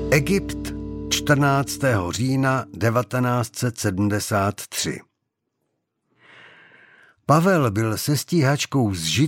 Egypt 14. října 1973. Pavel byl se stíhačkou z